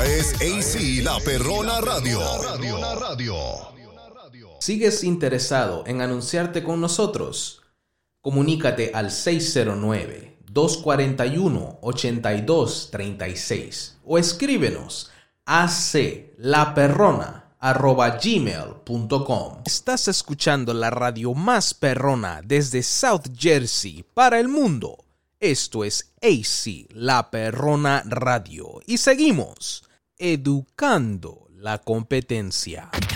es AC La Perrona Radio. ¿Sigues interesado en anunciarte con nosotros? Comunícate al 609-241-8236 o escríbenos a aclaperrona@gmail.com. Estás escuchando la radio más perrona desde South Jersey para el mundo. Esto es AC La Perrona Radio y seguimos educando la competencia.